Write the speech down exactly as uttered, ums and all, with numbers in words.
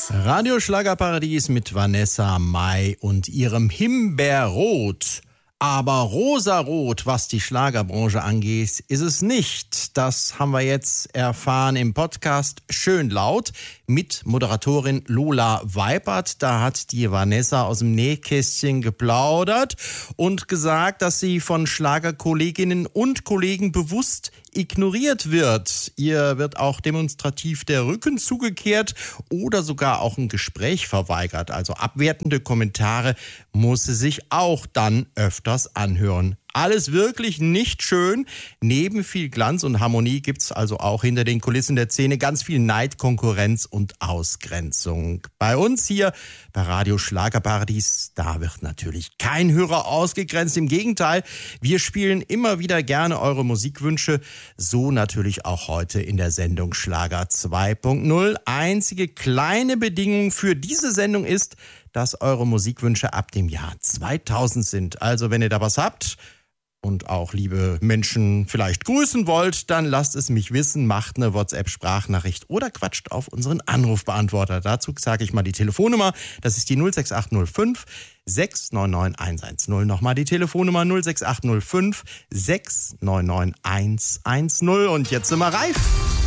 Radio Schlagerparadies mit Vanessa Mai und ihrem Himbeerrot. Aber rosarot, was die Schlagerbranche angeht, ist es nicht. Das haben wir jetzt erfahren im Podcast Schön laut mit Moderatorin Lola Weipert. Da hat die Vanessa aus dem Nähkästchen geplaudert und gesagt, dass sie von Schlagerkolleginnen und Kollegen bewusst ignoriert wird. Ihr wird auch demonstrativ der Rücken zugekehrt oder sogar auch ein Gespräch verweigert. Also abwertende Kommentare muss sie sich auch dann öfters anhören. Alles wirklich nicht schön. Neben viel Glanz und Harmonie gibt's also auch hinter den Kulissen der Szene ganz viel Neid, Konkurrenz und Ausgrenzung. Bei uns hier bei Radio Schlagerparadies, da wird natürlich kein Hörer ausgegrenzt. Im Gegenteil, wir spielen immer wieder gerne eure Musikwünsche. So natürlich auch heute in der Sendung Schlager zwei Punkt null. Einzige kleine Bedingung für diese Sendung ist, dass eure Musikwünsche ab dem Jahr zweitausend sind. Also wenn ihr da was habt und auch liebe Menschen vielleicht grüßen wollt, dann lasst es mich wissen, macht eine WhatsApp-Sprachnachricht oder quatscht auf unseren Anrufbeantworter. Dazu sage ich mal die Telefonnummer, das ist die null sechs acht null fünf sechs neun neun eins eins null. Nochmal die Telefonnummer null sechs acht null fünf sechs neun neun eins eins null. Und jetzt sind wir reif.